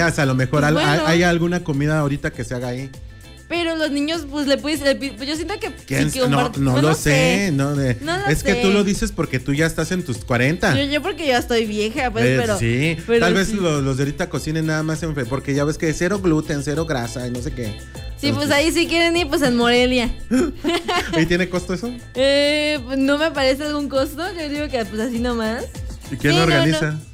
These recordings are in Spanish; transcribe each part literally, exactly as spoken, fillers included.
digas, a lo mejor Pues al- bueno. hay alguna comida ahorita que se haga ahí. Pero los niños, pues le puedes. le pi- pues yo siento que. ¿Quién? sí que no, Omar- no pues, lo sé, no, de- No lo es que sé. tú lo dices porque tú ya estás en tus cuarenta. Yo, yo porque ya estoy vieja, pues, Eh, pero. sí, pero tal vez sí. los, los de ahorita cocinen nada más en fe, porque ya ves que cero gluten, cero grasa y no sé qué. Sí, pues ahí sí quieren ir, pues en Morelia. ¿Y tiene costo eso? Eh, pues, no me parece algún costo. Yo digo que pues así nomás. ¿Y quién Sí, lo no, organiza? no.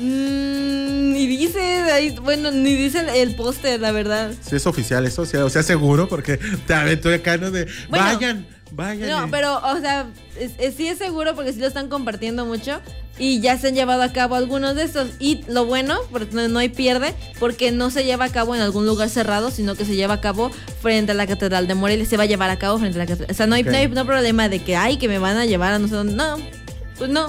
Mm, ni dice, ahí, bueno, ni dice el, el póster, la verdad. Si es oficial eso, o sea, o sea, seguro, porque te aventó acá, ¿no? De, Bueno, vayan, vayan. No, y- pero, o sea, es- es- sí es seguro porque sí lo están compartiendo mucho y ya se han llevado a cabo algunos de estos. Y lo bueno, porque no, no hay pierde, porque no se lleva a cabo en algún lugar cerrado, sino que se lleva a cabo frente a la Catedral de Morelia. Se va a llevar a cabo frente a la Catedral. O sea, no hay, Ok. no hay, no hay problema de que, ay, que me van a llevar a no sé dónde. No, pues no.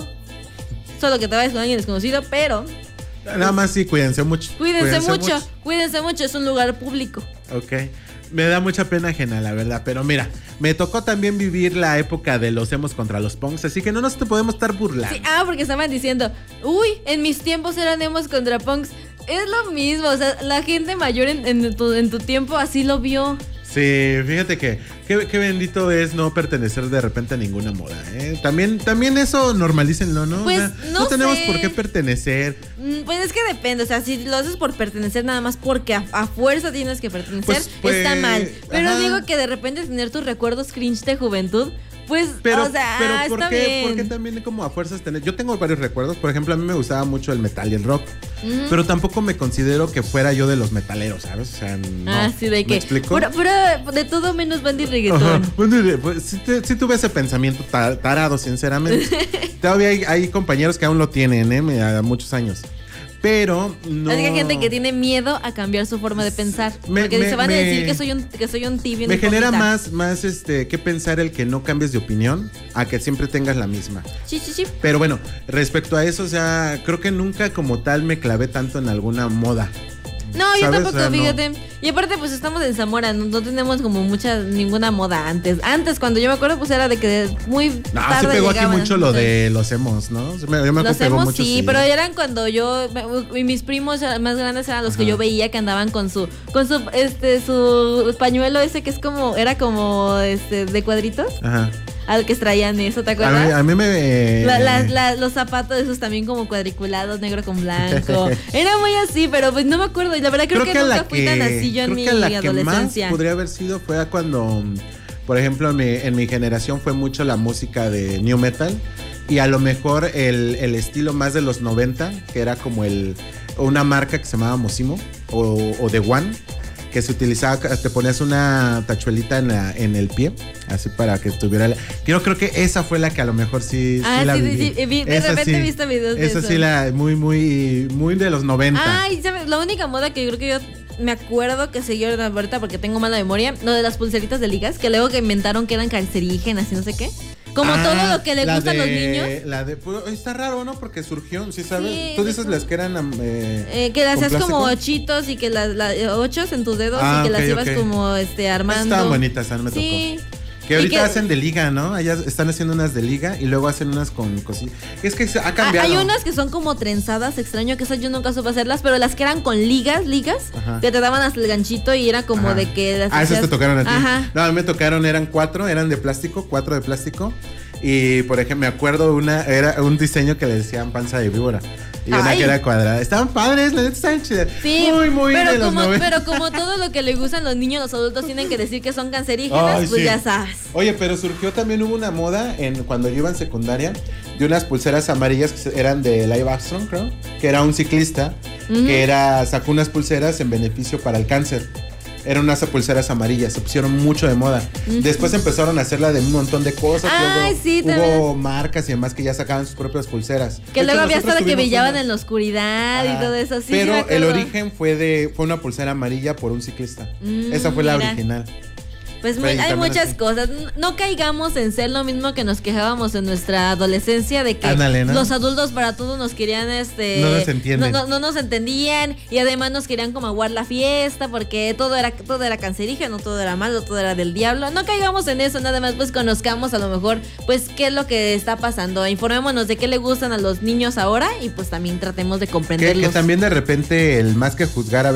Solo que te vayas con alguien desconocido, pero Nada más sí, cuídense mucho. cuídense, mucho, cuídense mucho, es un lugar público. Ok. Me da mucha pena ajena, la verdad. Pero mira, me tocó también vivir la época de los emos contra los punks, así que no nos te podemos estar burlando. Sí, ah, porque estaban diciendo, uy, en mis tiempos eran emos contra punks. Es lo mismo, o sea, la gente mayor en, en tu, en tu tiempo así lo vio. Sí, fíjate que qué, qué bendito es no pertenecer de repente a ninguna moda, ¿eh? También, también eso normalícenlo, ¿no? Pues, O sea, no tenemos sé. por qué pertenecer. Mm, Pues es que depende, o sea, si lo haces por pertenecer nada más porque a, a fuerza tienes que pertenecer, Pues, pues, está mal. Pero ajá. digo que de repente tener tus recuerdos cringe de juventud, pues, Pero, o sea, pero ah, ¿por está qué? bien. ¿Por qué también como a fuerzas tener? Yo tengo varios recuerdos, por ejemplo, a mí me gustaba mucho el metal y el rock, Ujú. pero tampoco me considero que fuera yo de los metaleros, ¿sabes? O sea, no. Ah, sí, de ¿Me que. explico? Pura, pura- de todo menos banda y Ajá. reggaetón. Bueno, pues, sí, te- sí tuve ese pensamiento ta- tarado, sinceramente. Todavía hay, hay compañeros que aún lo tienen, ¿eh? Me- A muchos años. Pero no. Es que hay gente que tiene miedo a cambiar su forma de pensar. Me- porque me- se van a me- decir que soy un, que soy un tibio. Me un genera hipócrita. más, más este, que pensar el que no cambies de opinión a que siempre tengas la misma. Sí, sí, sí. Pero bueno, respecto a eso, o sea, creo que nunca como tal me clavé tanto en alguna moda. No, yo ¿Sabes? tampoco, O sea, no. fíjate. Y aparte, pues estamos en Zamora, no, no tenemos como mucha, ninguna moda antes. Antes, cuando yo me acuerdo, pues era de que muy No, tarde sí pegó aquí llegaban. mucho lo de los emos, ¿no? Sí me- Yo me acuerdo Los que pegó emos mucho, sí, pero eran cuando yo y mis primos más grandes eran los que Ajá. yo veía que andaban con su con su este su pañuelo ese que es como era como este de cuadritos, Ajá. al que traían eso, ¿te A acuerdas? mí, a mí me... La- la- la- los zapatos esos también como cuadriculados, negro con blanco. Era muy así, pero pues no me acuerdo. Y la verdad creo, que, a nunca la fui tan así yo en creo mi que a la que adolescencia. más podría haber sido fue a cuando, por ejemplo, en mi, en mi generación fue mucho la música de new metal y a lo mejor el, el estilo más de los noventa, que era como el una marca que se llamaba Mosimo o, o The One, que se utilizaba, te ponías una tachuelita en, la, en el pie, así para que estuviera... La, yo creo que esa fue la que a lo mejor sí, Ah, sí la sí, sí, viví. sí, vi- de Esa repente sí, he visto videos de esa eso. sí, la, muy, muy, muy de los noventa. Ay, ¿sabes? La única moda que yo creo que yo me acuerdo que siguió ahorita porque tengo mala memoria, lo de las pulseritas de ligas, que luego que inventaron que eran cancerígenas y no sé qué. Como Ah, todo lo que le la gusta a los de- niños. La de, pues, está raro, ¿no? Porque surgió, ¿sí sabes? Sí, Tú dices sí. las que eran... eh, Eh, que las ¿con hacías como plástico? ochitos y que las, las ochos en tus dedos Ah, y que las ok, ibas ok. como este armando. Estaban bonitas, a mí me Sí. tocó. Que Y ahorita que- hacen de liga, ¿no? Allá están haciendo unas de liga y luego hacen unas con cosillas. Es que se ha Ah, cambiado. hay unas que son como trenzadas, extraño que esas yo nunca supe hacerlas, pero las que eran con ligas, ligas, Ajá. que te daban hasta el ganchito y era como Ajá. de que las Ah, esas te hacías- tocaron a ti. Ajá. No, a mí me tocaron, eran cuatro, eran de plástico, cuatro de plástico. Y por ejemplo, me acuerdo una, era un diseño que le decían panza de víbora. Y una Ay. que era cuadrada. Estaban padres, la neta estaban chidas. Sí, muy, muy pero de los como, noventa. pero como todo lo que le gustan los niños, los adultos tienen que decir que son cancerígenas, Ay, pues sí. ya sabes. Oye, pero surgió también, hubo una moda en cuando yo iba en secundaria de unas pulseras amarillas que se- eran de Live Armstrong, creo, que era un ciclista Ujú. que era sacó unas pulseras en beneficio para el cáncer. Eran unas pulseras amarillas, se pusieron mucho de moda. Ujú. Después empezaron a hacerla de un montón de cosas. Ay, luego sí, hubo también. marcas y demás que ya sacaban sus propias pulseras. Que De luego hecho, había hasta nosotros de que tuvimos brillaban unas. en la oscuridad y Ajá. todo eso. Sí, sí Pero me el acuerdo. origen fue de fue una pulsera amarilla por un ciclista. Mm, Esa fue la mira. original. Pues Fue muy- hay también muchas así. cosas. N- No caigamos en ser lo mismo que nos quejábamos en nuestra adolescencia de que Ándale, ¿no? los adultos para todo nos querían este No nos entienden. No, no- no nos entendían y además nos querían como aguar la fiesta porque todo era todo era cancerígeno, todo era malo, todo era del diablo. No caigamos en eso, nada más pues conozcamos a lo mejor pues qué es lo que está pasando. Informémonos de qué le gustan a los niños ahora y pues también tratemos de Que, comprenderlos. que también de repente el más que juzgar a